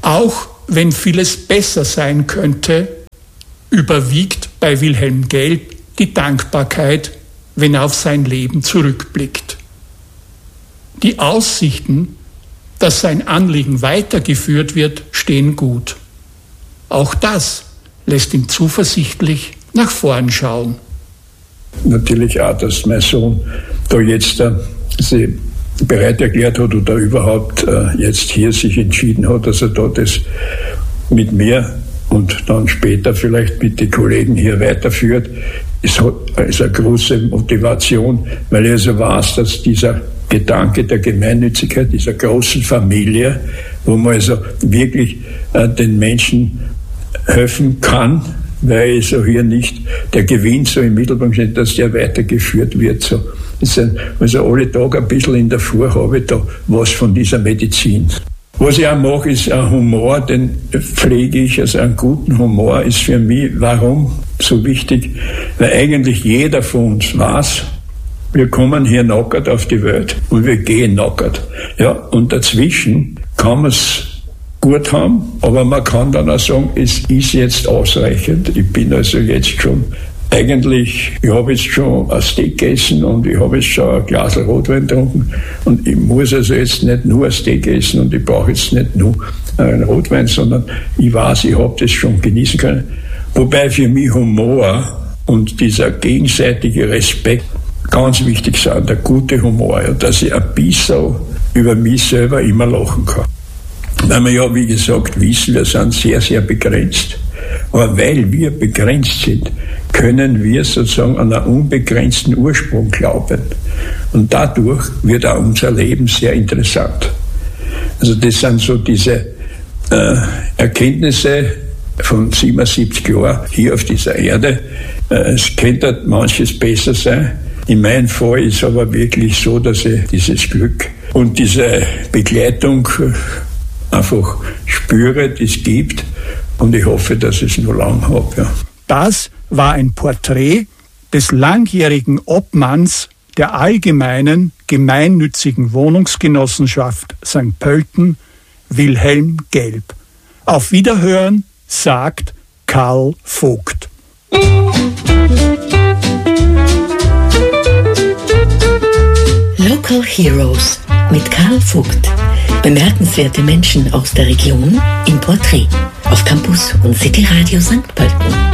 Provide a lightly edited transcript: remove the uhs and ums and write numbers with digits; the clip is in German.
Auch wenn vieles besser sein könnte, überwiegt bei Wilhelm Gelb die Dankbarkeit, wenn er auf sein Leben zurückblickt. Die Aussichten, dass sein Anliegen weitergeführt wird, stehen gut. Auch das lässt ihn zuversichtlich nach vorn schauen. Natürlich auch, dass mein Sohn da jetzt sich bereit erklärt hat oder überhaupt jetzt hier sich entschieden hat, dass er da das mit mir und dann später vielleicht mit den Kollegen hier weiterführt, ist eine große Motivation, weil er so weiß, dass dieser Gedanke der Gemeinnützigkeit, dieser großen Familie, wo man also wirklich den Menschen helfen kann, weil so hier nicht der Gewinn so im Mittelpunkt steht, dass der weitergeführt wird. So ist also alle Tage ein bisschen in der Fuhr habe ich da was von dieser Medizin. Was ich auch mache, ist ein Humor, den pflege ich, also einen guten Humor ist für mich, warum so wichtig? Weil eigentlich jeder von uns weiß, wir kommen hier nackert auf die Welt und wir gehen nackert. Ja, und dazwischen kann man es gut haben, aber man kann dann auch sagen, es ist jetzt ausreichend. Ich bin also jetzt schon eigentlich, ich habe jetzt schon ein Steak gegessen und ich habe jetzt schon ein Glas Rotwein getrunken und ich muss also jetzt nicht nur ein Steak essen und ich brauche jetzt nicht nur einen Rotwein, sondern ich weiß, ich habe das schon genießen können. Wobei für mich Humor und dieser gegenseitige Respekt ganz wichtig sind, der gute Humor, ja, dass ich ein bisschen über mich selber immer lachen kann. Weil wir ja, wie gesagt, wissen, wir sind sehr, sehr begrenzt. Aber weil wir begrenzt sind, können wir sozusagen an einen unbegrenzten Ursprung glauben. Und dadurch wird auch unser Leben sehr interessant. Also das sind so diese Erkenntnisse von 77 Jahren hier auf dieser Erde. Es könnte manches besser sein. In meinem Fall ist aber wirklich so, dass ich dieses Glück und diese Begleitung einfach spüre, die es gibt. Und ich hoffe, dass ich es noch lange habe. Ja. Das war ein Porträt des langjährigen Obmanns der Allgemeinen Gemeinnützigen Wohnungsgenossenschaft St. Pölten, Wilhelm Gelb. Auf Wiederhören, sagt Karl Vogt. Local Heroes mit Karl Vogt. Bemerkenswerte Menschen aus der Region im Porträt auf Campus und City Radio St. Pölten.